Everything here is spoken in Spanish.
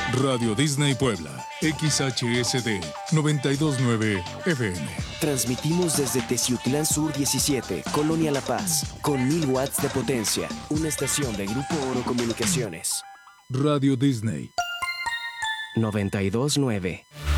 Radio Disney Puebla, XHSD 929 FM. Transmitimos desde Teciutlán Sur 17, Colonia La Paz, con 1000 watts de potencia. Una estación de Grupo Oro Comunicaciones. Radio Disney 929.